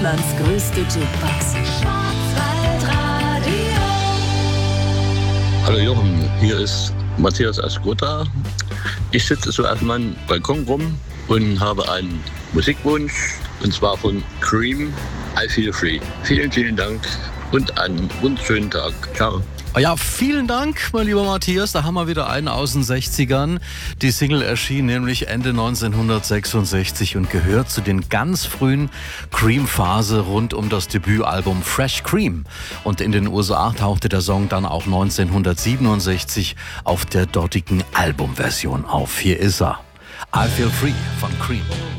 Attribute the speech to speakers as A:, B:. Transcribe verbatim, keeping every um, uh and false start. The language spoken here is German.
A: Deutschlands größte Jukebox. Schwarzwaldradio.
B: Hallo Jochen, hier ist Matthias Ascota. Ich sitze so auf meinem Balkon rum und habe einen Musikwunsch, und zwar von Cream, I Feel Free. Vielen, vielen Dank und einen wunderschönen Tag. Ciao.
C: Ja, vielen Dank, mein lieber Matthias. Da haben wir wieder einen aus den sechzigern. Die Single erschien nämlich Ende neunzehnhundertsechsundsechzig und gehört zu den ganz frühen Cream-Phase rund um das Debütalbum Fresh Cream. Und in den U S A tauchte der Song dann auch neunzehnhundertsiebenundsechzig auf der dortigen Albumversion auf. Hier ist er. I Feel Free von Cream.